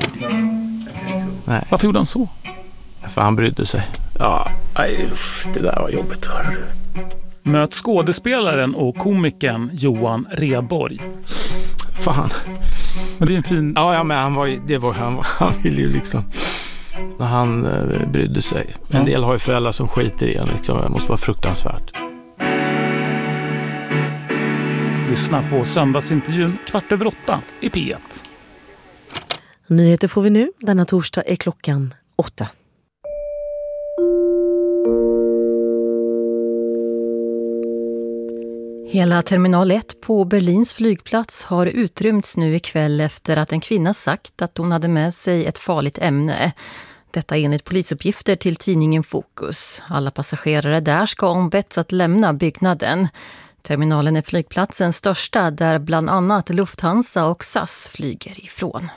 Nej. Varför gjorde han så? För han brydde sig. Ja, det där var jobbigt, hör du. Möt skådespelaren och komikern Johan Rheborg. Fan. Men det är en fin... Ja, men han ville ju liksom... Han brydde sig. En del har ju föräldrar som skiter i en. Liksom. Det måste vara fruktansvärt. Lyssna på söndagsintervjun 7:15 i P1. Nyheter får vi nu. Denna torsdag är klockan 8. Hela terminal 1 på Berlins flygplats har utrymts nu ikväll efter att en kvinna sagt att hon hade med sig ett farligt ämne. Detta enligt polisuppgifter till tidningen Fokus. Alla passagerare där ska ombetts att lämna byggnaden. Terminalen är flygplatsens största där bland annat Lufthansa och SAS flyger ifrån.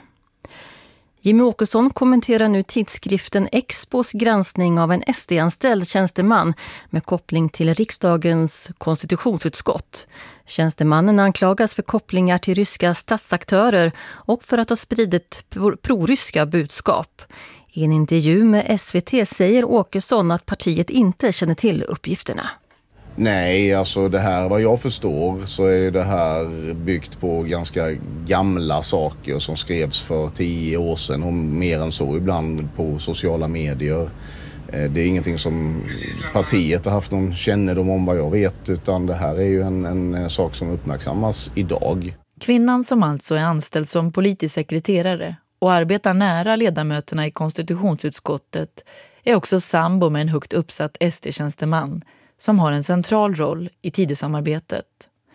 Jimmy Åkesson kommenterar nu tidskriften Expos granskning av en SD-anställd tjänsteman med koppling till riksdagens konstitutionsutskott. Tjänstemannen anklagas för kopplingar till ryska statsaktörer och för att ha spridit proryska budskap. I en intervju med SVT säger Åkesson att partiet inte känner till uppgifterna. Nej, alltså det här, vad jag förstår så är det här byggt på ganska gamla saker som skrevs för 10 år sedan och mer än så ibland på sociala medier. Det är ingenting som partiet har haft någon kännedom om vad jag vet, utan det här är ju en sak som uppmärksammas idag. Kvinnan som alltså är anställd som politisk sekreterare och arbetar nära ledamöterna i konstitutionsutskottet är också sambo med en högt uppsatt SD-tjänsteman som har en central roll i Tidösamarbetet.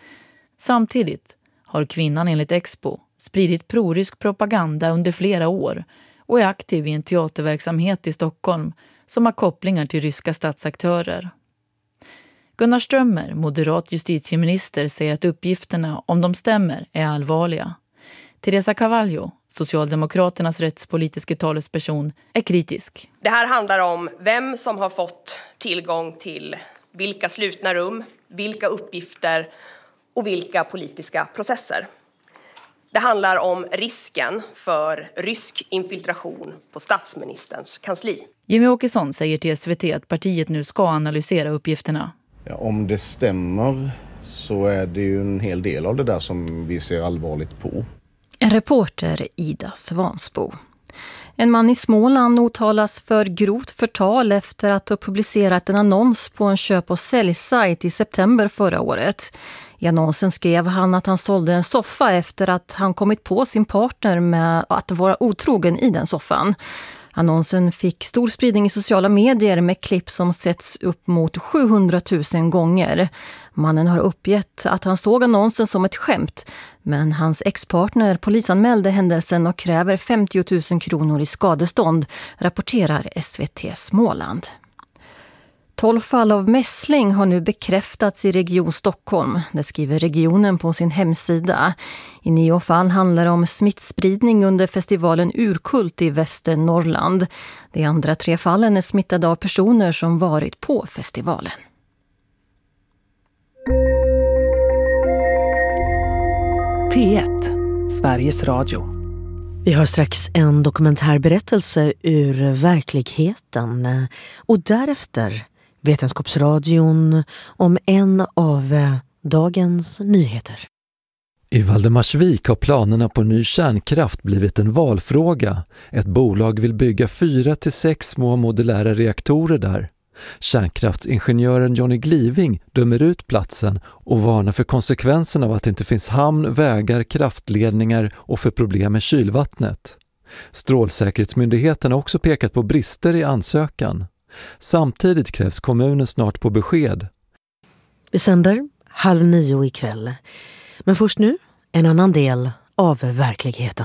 Samtidigt har kvinnan enligt Expo spridit prorysk propaganda under flera år och är aktiv i en teaterverksamhet i Stockholm som har kopplingar till ryska statsaktörer. Gunnar Strömmer, moderat justitieminister, säger att uppgifterna, om de stämmer, är allvarliga. Teresa Cavallo, Socialdemokraternas rättspolitiska talesperson, är kritisk. Det här handlar om vem som har fått tillgång till vilka slutna rum, vilka uppgifter och vilka politiska processer. Det handlar om risken för rysk infiltration på statsministerns kansli. Jimmy Åkesson säger till SVT att partiet nu ska analysera uppgifterna. Ja, om det stämmer så är det ju en hel del av det där som vi ser allvarligt på. En reporter, Ida Svansbo. En man i Småland åtalas för grovt förtal efter att ha publicerat en annons på en köp- och säljsajt i september förra året. I annonsen skrev han att han sålde en soffa efter att han kommit på sin partner med att vara otrogen i den soffan. Annonsen fick stor spridning i sociala medier med klipp som setts upp mot 700 000 gånger. Mannen har uppgett att han såg annonsen som ett skämt, men hans ex-partner polisanmälde händelsen och kräver 50 000 kronor i skadestånd, rapporterar SVT Småland. 12 fall av mässling har nu bekräftats i Region Stockholm. Det skriver regionen på sin hemsida. I 9 fall handlar det om smittspridning under festivalen Urkult i Västernorrland. De andra 3 fallen är smittade av personer som varit på festivalen. P1, Sveriges Radio. Vi har strax en dokumentärberättelse ur verkligheten och därefter Vetenskapsradion om en av dagens nyheter. I Valdemarsvik har planerna på ny kärnkraft blivit en valfråga. Ett bolag vill bygga 4 till 6 små modulära reaktorer där. Kärnkraftsingenjören Johnny Gliving dömer ut platsen och varnar för konsekvenserna av att det inte finns hamn, vägar, kraftledningar och för problem med kylvattnet. Strålsäkerhetsmyndigheten har också pekat på brister i ansökan. Samtidigt krävs kommunen snart på besked. Vi sänder 8:30 ikväll. Men först nu en annan del av verkligheten.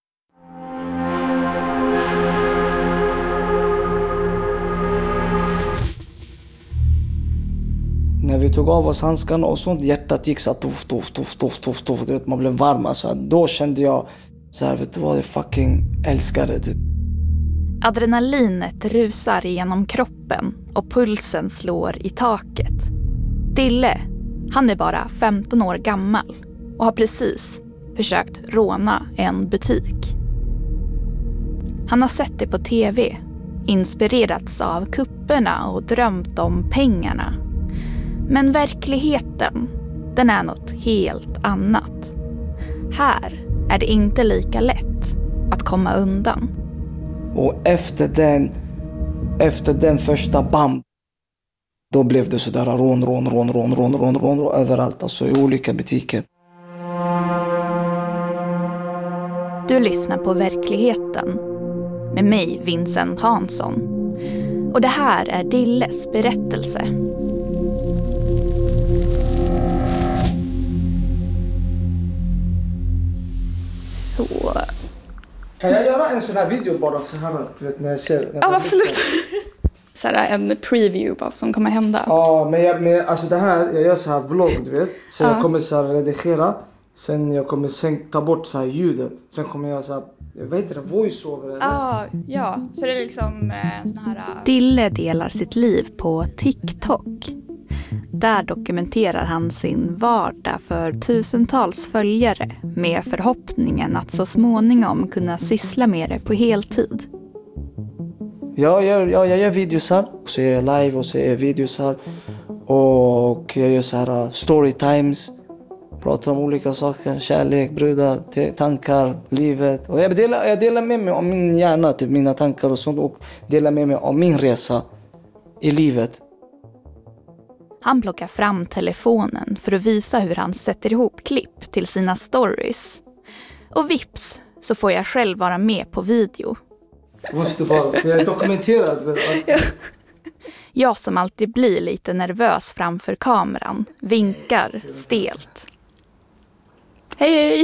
När vi tog av oss handskarna och sånt, hjärtat gick så toff. Du vet, man blev varm. Alltså. Då kände jag så här, vet du vad, jag fucking älskar det. Typ. Adrenalinet rusar genom kroppen och pulsen slår i taket. Dille, han är bara 15 år gammal och har precis försökt råna en butik. Han har sett det på tv, inspirerats av kupperna och drömt om pengarna. Men verkligheten, den är något helt annat. Här är det inte lika lätt att komma undan. Och efter den första bam, då blev det sådär rån överallt, alltså i olika butiker. Du lyssnar på Verkligheten med mig, Vincent Hansson. Och det här är Dilles berättelse. Så... Kan jag göra en sån här video bara så här, du vet, när jag ser... Ja, absolut. Så här en preview på vad som kommer hända. Ja, men alltså det här, jag gör så här vlogg, du vet. Så jag kommer så här redigera. Sen jag kommer ta bort så här ljudet. Sen kommer jag så här, jag vet inte, voice-over eller? Ja, så det är liksom sån här... Dille delar sitt liv på TikTok. Där dokumenterar han sin vardag för tusentals följare med förhoppningen att så småningom kunna syssla med det på heltid. Jag gör videosar, så jag gör live och så gör jag videosar. Och jag gör så här story times. Pratar om olika saker, kärlek, brudar, tankar, livet. Och jag delar med mig om min hjärna, typ mina tankar och sånt. Och delar med mig om min resa i livet. Han plockar fram telefonen för att visa hur han sätter ihop klipp till sina stories. Och vips, så får jag själv vara med på video. Måste bara, jag är dokumenterad. Jag som alltid blir lite nervös framför kameran vinkar stelt. Hej!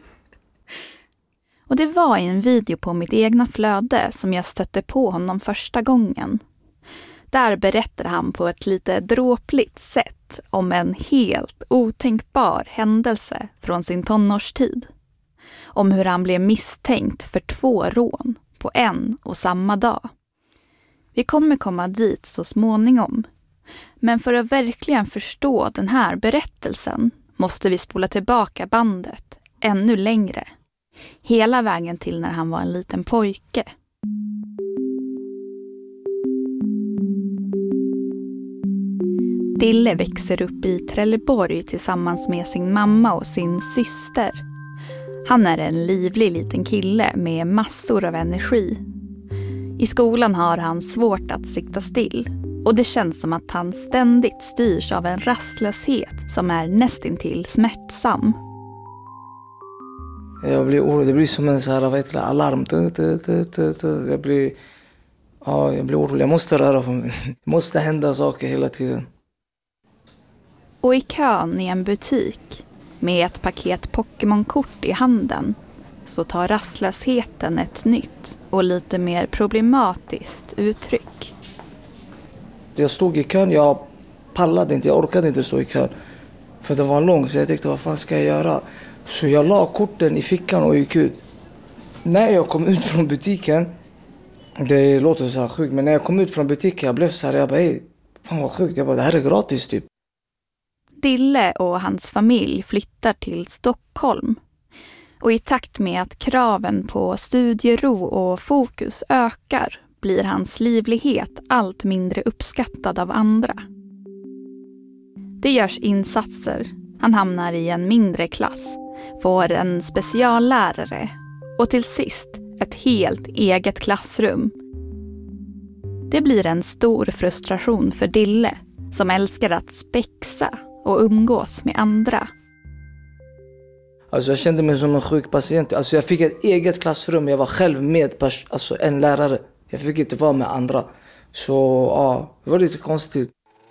Och det var i en video på mitt egna flöde som jag stötte på honom första gången. Där berättade han på ett lite dråpligt sätt om en helt otänkbar händelse från sin tonårstid. Om hur han blev misstänkt för 2 rån på en och samma dag. Vi kommer komma dit så småningom. Men för att verkligen förstå den här berättelsen måste vi spola tillbaka bandet ännu längre. Hela vägen till när han var en liten pojke. Dille växer upp i Trelleborg tillsammans med sin mamma och sin syster. Han är en livlig liten kille med massor av energi. I skolan har han svårt att sitta still och det känns som att han ständigt styrs av en rastlöshet som är nästintill smärtsam. Jag blir orolig, det blir som en så här, alarm. Jag blir orolig, jag måste röra på mig. Det måste hända saker hela tiden. Och i kön i en butik med ett paket Pokémon-kort i handen så tar rastlösheten ett nytt och lite mer problematiskt uttryck. Jag stod i kön, jag pallade inte, jag orkade inte stå i kön. För det var långt så jag tänkte, vad fan ska jag göra? Så jag la korten i fickan och gick ut. När jag kom ut från butiken, det låter så här sjukt, men när jag kom ut från butiken jag blev så här, jag bara, fan vad sjukt, jag bara, det här är gratis typ. Dille och hans familj flyttar till Stockholm. Och i takt med att kraven på studiero och fokus ökar blir hans livlighet allt mindre uppskattad av andra. Det görs insatser. Han hamnar i en mindre klass, får en speciallärare och till sist ett helt eget klassrum. Det blir en stor frustration för Dille som älskar att spexa och umgås med andra. Alltså jag kände mig som en sjuk patient. Alltså jag fick ett eget klassrum. Jag var själv med en lärare. Jag fick inte vara med andra. Så ja, det var lite konstigt.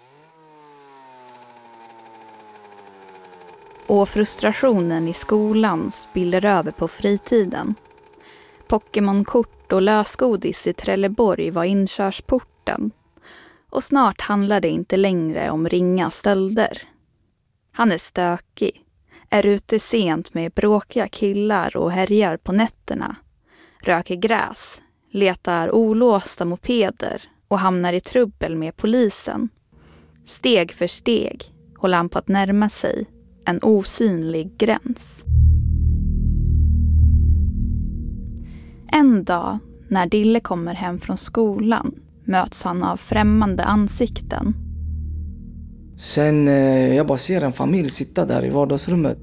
Och frustrationen i skolan spiller över på fritiden. Pokémon-kort och lösgodis i Trelleborg var inkörsporten. Och snart handlar det inte längre om ringa stölder. Han är stökig, är ute sent med bråkiga killar och härjar på nätterna. Röker gräs, letar olåsta mopeder och hamnar i trubbel med polisen. Steg för steg håller han på att närma sig en osynlig gräns. En dag när Dille kommer hem från skolan möts han av främmande ansikten. Sen jag bara ser en familj sitta där i vardagsrummet.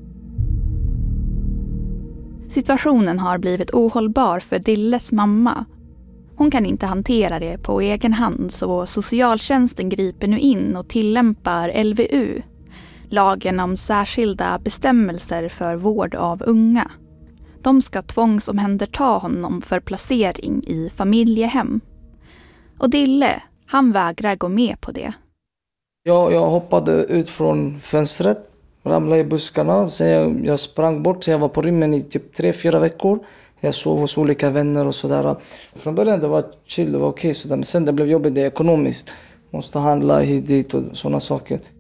Situationen har blivit ohållbar för Dilles mamma. Hon kan inte hantera det på egen hand, så socialtjänsten griper nu in och tillämpar LVU, lagen om särskilda bestämmelser för vård av unga. De ska tvångsomhänderta honom för placering i familjehem. Och Dille, han vägrar gå med på det. Jag hoppade ut från fönstret, ramlade i buskarna. Sen jag sprang bort, så jag var på rymmen i typ 3-4 veckor. Jag sov hos olika vänner och sådär. Från början det var chill, det var okej. Men sen det blev jobbigt, det ekonomiskt. Måste handla hit dit och sådana saker. I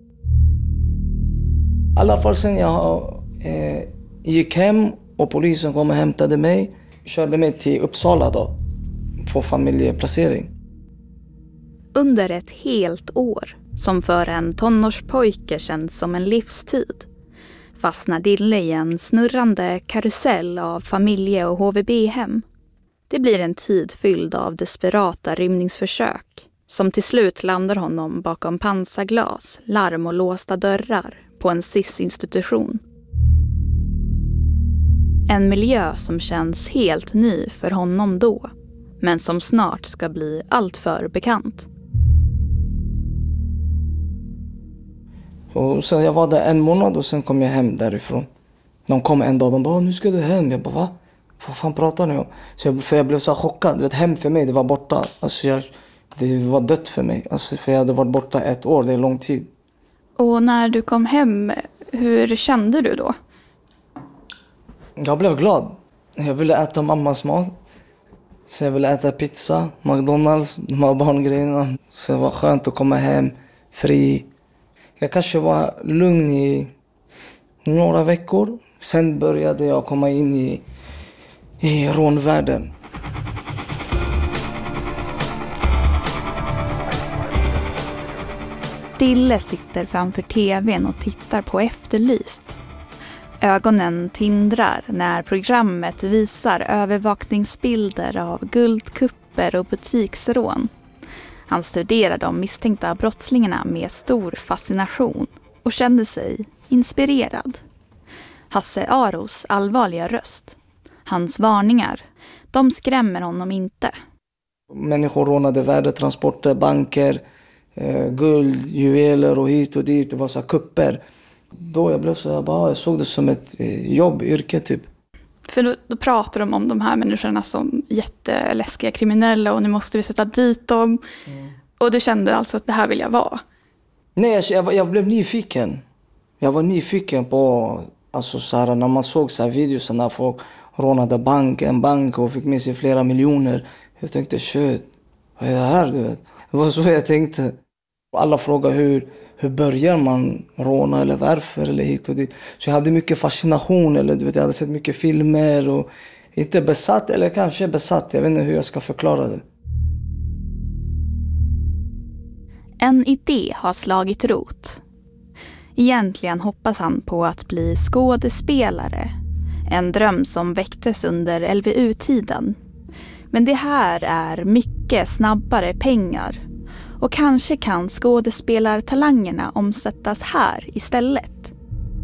alla fall sen jag gick hem och polisen kom och hämtade mig. Körde mig till Uppsala då, på familjeplacering. Under ett helt år, som för en tonårspojke känns som en livstid, fastnar Dille i en snurrande karusell av familje- och HVB-hem. Det blir en tid fylld av desperata rymningsförsök som till slut landar honom bakom pansarglas, larm och låsta dörrar på en SIS-institution. En miljö som känns helt ny för honom då, men som snart ska bli allt för bekant. Och sen jag var där en månad och sen kom jag hem därifrån. De kom en dag, de bara, nu ska du hem. Jag bara, va? Vad fan pratar ni om? För jag blev så chockad. Hem för mig, det var borta. Alltså det var dött för mig. Alltså för jag hade varit borta 1 år, det är lång tid. Och när du kom hem, hur kände du då? Jag blev glad. Jag ville äta mammas mat. Så jag ville äta pizza, McDonalds, de här barngrejerna. Så det var skönt att komma hem, fri. Jag kanske var lugn i några veckor. Sen började jag komma in i rånvärlden. Dille sitter framför tvn och tittar på Efterlyst. Ögonen tindrar när programmet visar övervakningsbilder av guldkupper och butiksrån. Han studerar de misstänkta brottslingarna med stor fascination och kände sig inspirerad. Hasse Aros allvarliga röst, hans varningar, de skrämmer honom inte. Människor rånade värdetransporter, banker, guld, juveler och hit och dit. Det var så här kupper. Då jag såg det som ett yrke typ. För då pratar de om de här människorna som jätteläskiga kriminella och nu måste vi sätta dit dem. Och du kände alltså att det här vill jag vara? Nej, jag blev nyfiken. Jag var nyfiken på, alltså så här, när man såg så här videos när folk rånade en bank och fick med sig flera miljoner. Jag tänkte, shit, vad är det här? Du vet? Det var så jag tänkte. Alla frågade hur börjar man råna eller varför eller hit och dit. Så jag hade mycket fascination, eller du vet, jag hade sett mycket filmer och inte besatt, eller kanske besatt. Jag vet inte hur jag ska förklara det. En idé har slagit rot. Egentligen hoppas han på att bli skådespelare. En dröm som väcktes under LVU-tiden. Men det här är mycket snabbare pengar. Och kanske kan skådespelartalangerna omsättas här istället.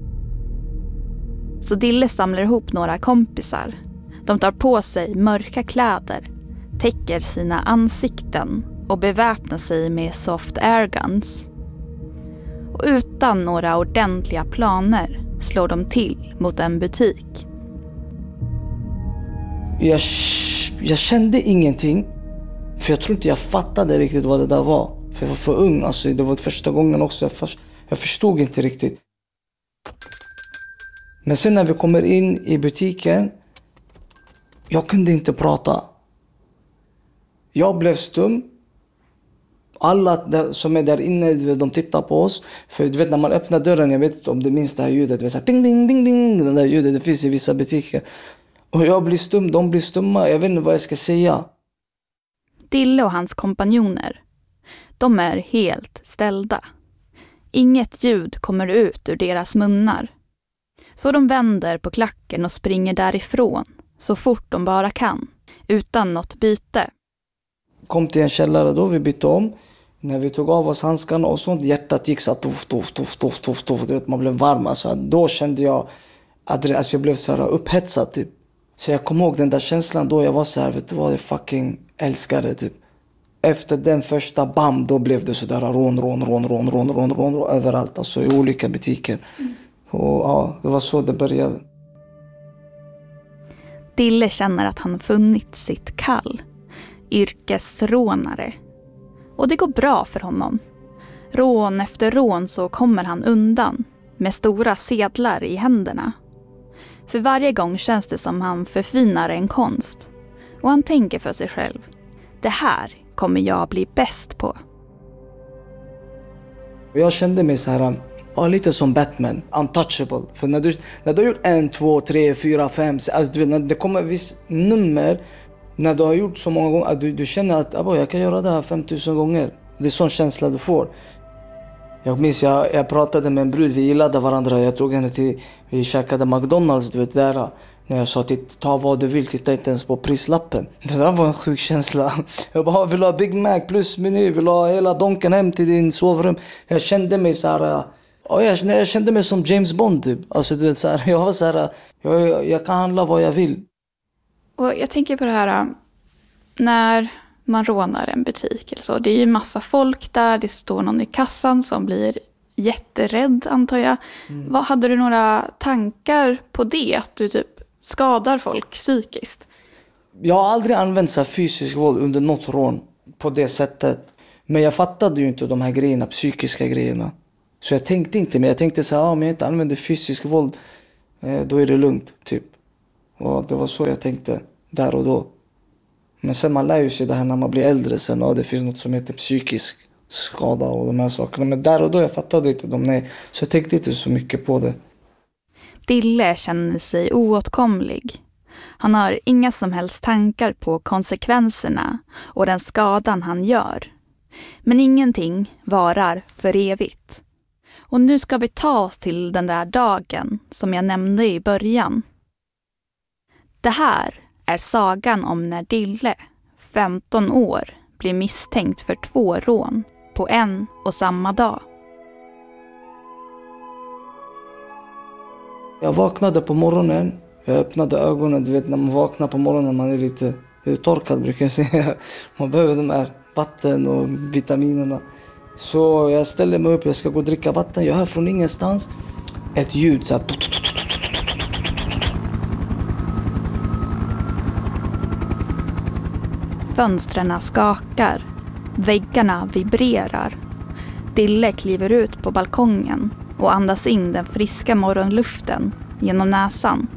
Så Dille samlar ihop några kompisar. De tar på sig mörka kläder, täcker sina ansikten och beväpnar sig med soft airguns. Och utan några ordentliga planer slår de till mot en butik. Jag kände ingenting. För jag tror inte jag fattade riktigt vad det där var. För jag var för ung. Alltså, det var första gången också. Jag förstod inte riktigt. Men sen när vi kommer in i butiken. Jag kunde inte prata. Jag blev stum. Alla som är där inne, de tittar på oss. För du vet, när man öppnar dörren, jag vet inte om det minns det här ljudet. Det är så här, ding, ding, ding, ding. Det där ljudet, det finns i vissa butiker. Och jag blir stum, de blir stumma. Jag vet inte vad jag ska säga. Dille och hans kompanjoner, de är helt ställda. Inget ljud kommer ut ur deras munnar. Så de vänder på klacken och springer därifrån så fort de bara kan. utan något byte. Kom till en källare då, vi bytte om. När vi tog av oss handskarna och sånt, hjärtat gick så tuff. Du vet, man blev varm. Alltså, då kände jag att jag blev så här upphetsad typ. Så jag kommer ihåg den där känslan då jag var så här, vet du vad, jag fucking älskade typ. Efter den första bam, då blev det så där rån överallt, alltså i olika butiker. Och ja, det var så det började. Dille känner att han funnit sitt kall. Yrkesrånare. Och det går bra för honom. Rån efter rån så kommer han undan med stora sedlar i händerna. För varje gång känns det som han förfinar en konst. Och han tänker för sig själv: det här kommer jag bli bäst på. Jag kände mig så här, lite som Batman, untouchable. För när du har gjort 1, 2, 3, 4, 5, alltså du vet, när det kommer ett visst nummer, när du har gjort så många gånger att du känner att jag kan göra det här 5000 gånger. Det är sån känsla du får. Jag minns, jag pratade med en brud, vi gillade varandra. Jag tog henne till, vi käkade McDonalds, du vet, där. När jag sa, ta vad du vill, titta inte ens på prislappen. Det där var en sjuk känsla. Jag bara, vill ha Big Mac plus meny, vill ha hela donken hem till din sovrum. Jag kände mig så här, jag kände mig som James Bond typ. Alltså du vet, så här, jag var så här, jag kan handla vad jag vill. Och jag tänker på det här, när man rånar en butik eller så. Det är ju massa folk där, det står någon i kassan som blir jätterädd, antar jag. Hade du några tankar på det? Att du typ skadar folk psykiskt? Jag har aldrig använt så här fysisk våld under något rån på det sättet. Men jag fattade ju inte de här grejerna, psykiska grejerna. Så jag tänkte inte, men jag tänkte så här, om jag inte använder fysisk våld, då är det lugnt, typ. Och det var så jag tänkte där och då. Men sen man lär ju sig det här när man blir äldre sen, och det finns något som heter psykisk skada och de här sakerna. Men där och då jag fattade inte dem, nej. Så jag tänkte inte så mycket på det. Dille känner sig oåtkomlig. Han har inga som helst tankar på konsekvenserna och den skadan han gör. Men ingenting varar för evigt. Och nu ska vi ta oss till den där dagen som jag nämnde i början. Det här är sagan om när Dille, 15 år, blir misstänkt för 2 rån på en och samma dag. Jag vaknade på morgonen, jag öppnade ögonen, du vet när man vaknar på morgonen man är lite uttorkad brukar jag säga. Man behöver de här vatten och vitaminerna. Så jag ställer mig upp, jag ska gå och dricka vatten, jag hör från ingenstans ett ljud så här. Fönstren skakar, väggarna vibrerar. Dille kliver ut på balkongen och andas in den friska morgonluften genom näsan.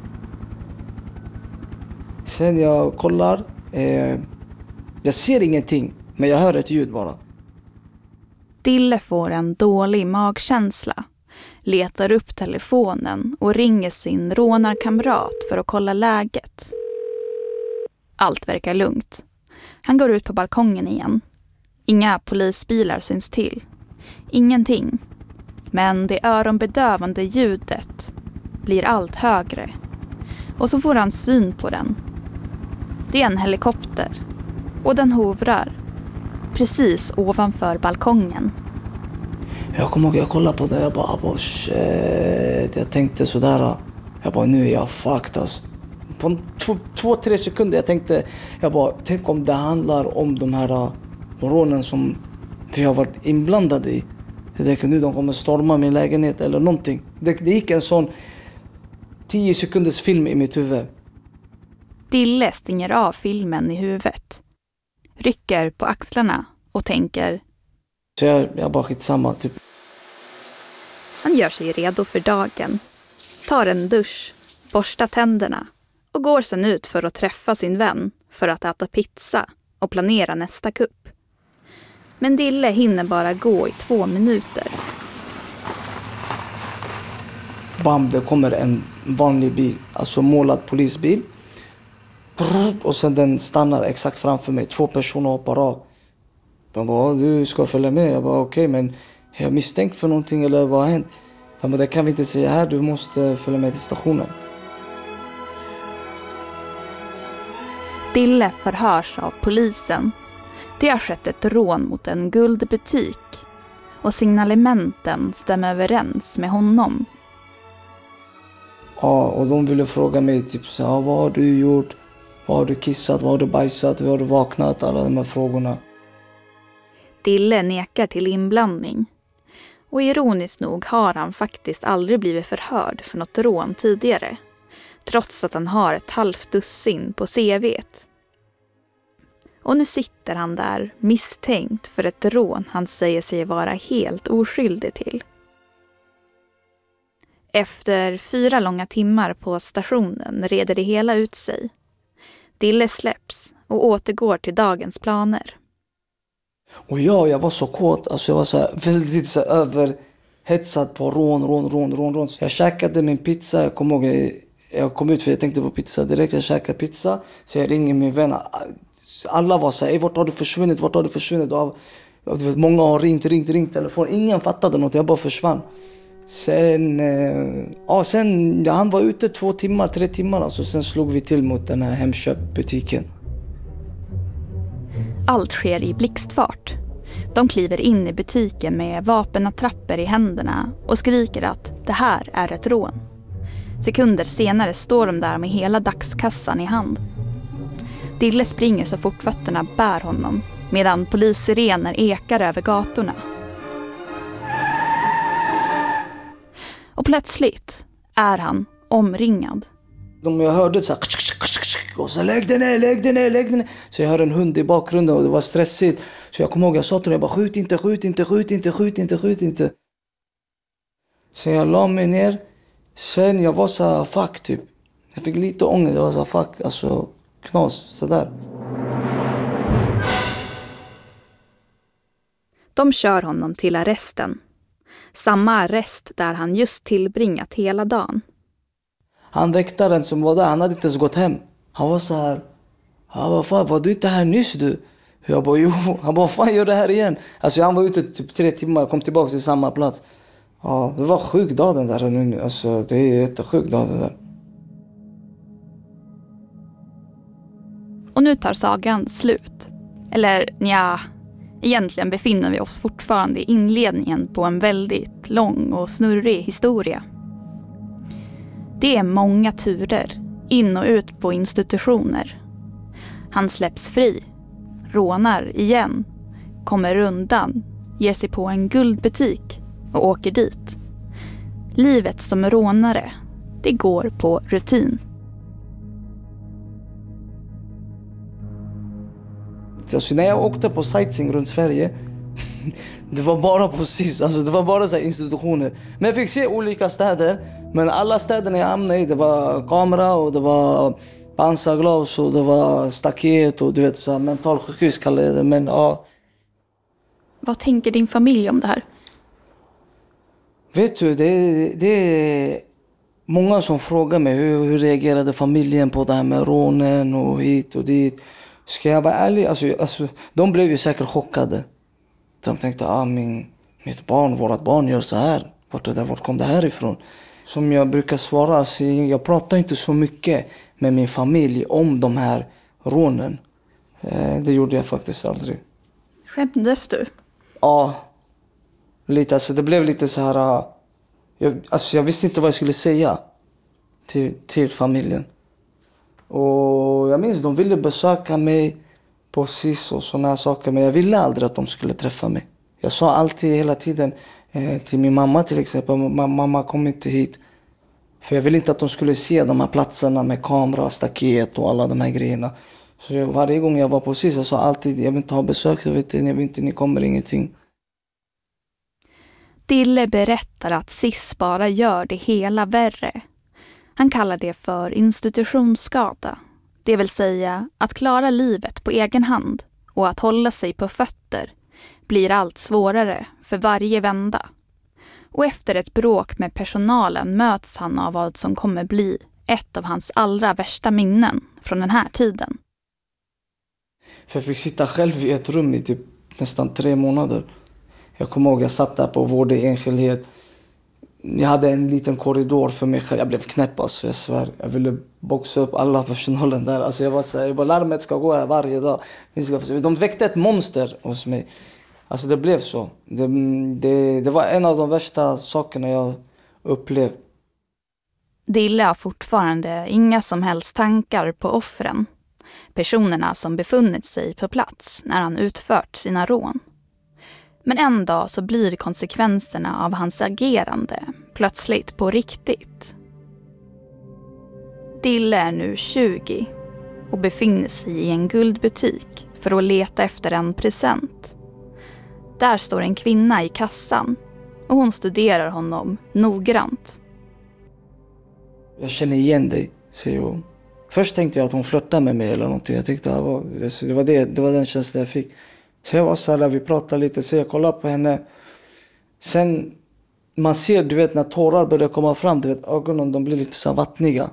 Sen jag kollar, jag ser ingenting, men jag hör ett ljud bara. Dille får en dålig magkänsla, letar upp telefonen och ringer sin rånarkamrat för att kolla läget. Allt verkar lugnt. Han går ut på balkongen igen. Inga polisbilar syns till. Ingenting. Men det öronbedövande ljudet blir allt högre. Och så får han syn på den. Det är en helikopter. Och den hovrar precis ovanför balkongen. Jag kommer ihåg, jag kollade på det, jag bara shit. Jag tänkte sådär, jag bara nu är jag fucked alltså. På 2-3 sekunder jag tänkte, tänk om det handlar om de här rånen som vi har varit inblandade i. Jag tänkte nu de kommer storma min lägenhet eller någonting. Det gick en sån 10 sekunders film i mitt huvud. Dille stänger av filmen i huvudet. Rycker på axlarna och tänker. Så jag bara skitsamma typ. Han gör sig redo för dagen. Tar en dusch, borstar tänderna och går sedan ut för att träffa sin vän för att äta pizza och planera nästa kupp. Men Dille hinner bara gå i 2 minuter. Bam, det kommer en vanlig bil, alltså målad polisbil. Och sen den stannar exakt framför mig. 2 personer hoppar av. Jag bara, du ska följa med. Jag bara, okej, men jag är misstänkt för någonting eller vad har hänt? Jag bara, det kan vi inte säga här, du måste följa med till stationen. Dille förhörs av polisen. Det har skett ett rån mot en guldbutik och signalementen stämmer överens med honom. Ja, och de ville fråga mig typ så här, vad har du gjort? Vad har du kissat? Vad har du bajsat? Hur har du vaknat? Alla de här frågorna. Dille nekar till inblandning. Och ironiskt nog har han faktiskt aldrig blivit förhörd för något rån tidigare. Trots att han har ett halvt dussin på CV:t. Och nu sitter han där misstänkt för ett rån han säger sig vara helt oskyldig till. Efter 4 långa timmar på stationen reder det hela ut sig. Dille släpps och återgår till dagens planer. Och jag var så kåt, alltså jag var så här, väldigt så här, överhetsad på rån. Så jag käkade min pizza, jag kommer ihåg, jag kom ut för jag tänkte på pizza direkt, jag käkade pizza. Så jag ringer min vän, alla var så här, vart har du försvunnit? Och många har ringt telefon, ingen fattade något, jag bara försvann. Sen han var ute 2-3 timmar, alltså, sen slog vi till mot den här Hemköpbutiken. Allt sker i blixtfart. De kliver in i butiken med vapenattrapper i händerna och skriker att det här är ett rån. Sekunder senare står de där med hela dagskassan i hand. Dille springer så fort fötterna bär honom medan polissirener ekar över gatorna. Och plötsligt är han omringad. Jag hörde så här, och så lägg den ner. Så jag hörde en hund i bakgrunden och det var stressigt. Så jag kommer ihåg, jag sa till honom, jag bara skjut inte. Så jag la mig ner. Sen jag var så här, fuck typ. Jag fick lite ångest, jag var så här, fuck, alltså knas, sådär. De kör honom till arresten. Samma arrest där han just tillbringat hela dagen. Han väktaren som var där, han hade inte ens gått hem. Han var så här, fan, var du inte här nyss du? Jag bara, jo. Han bara, fan gör det här igen? Alltså han var ute typ 3 timmar, kom tillbaka till samma plats. Ja, det var sjuk dag den där nu. Alltså det är jättesjuk dag det där. Och nu tar sagan slut. Eller ja, egentligen befinner vi oss fortfarande i inledningen på en väldigt lång och snurrig historia. Det är många turer, in och ut på institutioner. Han släpps fri, rånar igen, kommer undan, ger sig på en guldbutik och åker dit. Livet som rånare, det går på rutin. Alltså när jag åkte på sightseeing runt Sverige, det var bara på SIS, alltså det var bara så här institutioner. Men jag fick se olika städer, men alla städerna jag hamnade i, det var kamera och det var pansarglas och det var staket och du vet så här mentalsjukhus kallade det, men ja. Vad tänker din familj om det här? Vet du, det är många som frågar mig hur reagerade familjen på det här med rånen och hit och dit. Ska jag vara ärlig, alltså de blev ju säkert chockade. De tänkte, mitt barn, vårat barn gör så här. Vart kom det här ifrån? Som jag brukar svara, alltså, jag pratar inte så mycket med min familj om de här rånen. Det gjorde jag faktiskt aldrig. Skämdes du? Ja, lite. Alltså det blev lite så här. Jag visste inte vad jag skulle säga till familjen. Och jag minns de ville besöka mig på SIS och såna här saker, men jag ville aldrig att de skulle träffa mig. Jag sa alltid hela tiden till min mamma till exempel, mamma kom inte hit. För jag ville inte att de skulle se de här platserna med kamera, staket och alla de här grejerna. Så varje gång jag var på SIS jag sa alltid, jag vill inte ha besök, jag vill inte, ni kommer ingenting. Dille berättar att SIS bara gör det hela värre. Han kallar det för institutionsskada. Det vill säga att klara livet på egen hand och att hålla sig på fötter blir allt svårare för varje vända. Och efter ett bråk med personalen möts han av vad som kommer bli ett av hans allra värsta minnen från den här tiden. För jag fick sitta själv i ett rum i typ nästan 3 månader. Jag kommer ihåg jag satt där på vård i enskildhet. Jag hade en liten korridor för mig själv. Jag blev knäpp, alltså, jag svär. Jag ville boxa upp alla personalen där. Alltså, jag var så här, larmet ska gå här varje dag. De väckte ett monster hos mig. Alltså det blev så. Det var en av de värsta sakerna jag upplevt. Dille har fortfarande inga som helst tankar på offren. Personerna som befunnit sig på plats när han utfört sina rån. Men en dag så blir konsekvenserna av hans agerande plötsligt på riktigt. Dille är nu 20 och befinner sig i en guldbutik för att leta efter en present. Där står en kvinna i kassan och hon studerar honom noggrant. Jag känner igen dig, säger hon. Först tänkte jag att hon flörtade med mig eller någonting. Jag tyckte det var den känslan jag fick. Så jag var så här, vi pratade lite, så jag kollade på henne. Sen man ser, du vet, när tårar börjar komma fram, du vet, ögonen de blir lite så vattniga.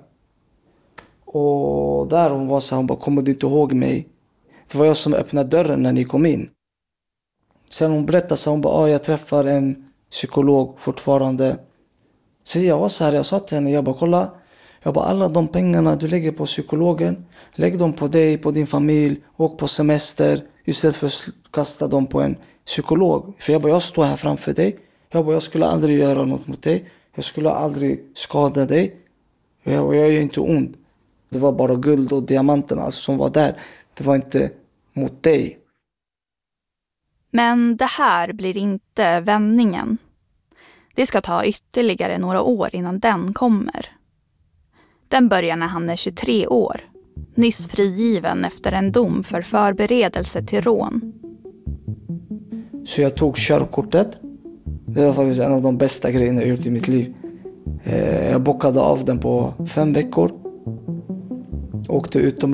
Och där hon var så här, hon bara, kommer du inte ihåg mig? Det var jag som öppnade dörren när ni kom in. Sen hon berättade så hon bara, jag träffar en psykolog fortfarande. Så jag var så här, jag sa till henne, jag bara, kolla. Jag bara, alla de pengarna du lägger på psykologen, lägg dem på dig, på din familj, åk på semester. Istället för att kasta dem på en psykolog. För jag bara, jag står här framför dig. Jag bara, jag skulle aldrig göra något mot dig. Jag skulle aldrig skada dig. Jag är inte ond. Det var bara guld och diamanterna alltså, som var där. Det var inte mot dig. Men det här blir inte vändningen. Det ska ta ytterligare några år innan den kommer. Den börjar när han är 23 år. Nyss frigiven efter en dom för förberedelse till rån. Så jag tog körkortet. Det var faktiskt en av de bästa grejerna jag gjort i mitt liv. Jag bockade av den på 5 veckor. Åkte utomlands.